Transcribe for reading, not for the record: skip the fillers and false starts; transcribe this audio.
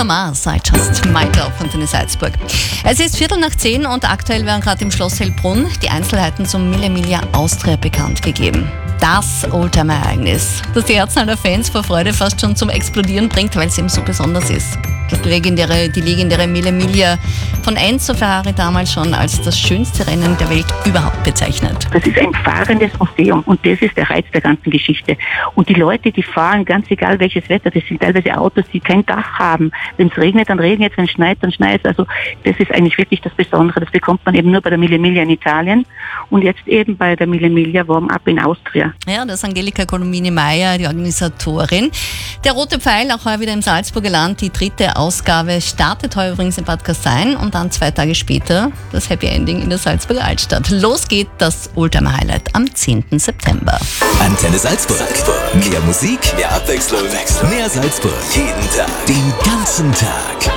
Mars, I Just Might Love von Antenne Salzburg. Es ist 10:15 und aktuell werden gerade im Schloss Hellbrunn die Einzelheiten zum Mille Miglia Austria bekannt gegeben. Das Oldtimer-Ereignis, das die Herzen aller Fans vor Freude fast schon zum Explodieren bringt, weil es eben so besonders ist. Die legendäre Mille Miglia von Enzo Ferrari damals schon als das schönste Rennen der Welt überhaupt bezeichnet. Das ist ein fahrendes Museum und das ist der Reiz der ganzen Geschichte. Und die Leute, die fahren, ganz egal welches Wetter, das sind teilweise Autos, die kein Dach haben. Wenn es regnet, dann regnet es, wenn es schneit, dann schneit es. Also das ist eigentlich wirklich das Besondere. Das bekommt man eben nur bei der Mille Miglia in Italien und jetzt eben bei der Mille Miglia Warm-Up in Austria. Ja, das ist Angelika Colomini-Meyer, die Organisatorin. Der Rote Pfeil, auch heuer wieder im Salzburger Land, die 3. Ausgabe, startet heuer übrigens in Bad Gastein und dann 2 Tage später das Happy Ending in der Salzburger Altstadt. Los geht das Oldtimer-Highlight am 10. September. Antenne Salzburg. Mehr Musik, mehr Abwechslung, mehr Salzburg. Jeden Tag, den ganzen Tag.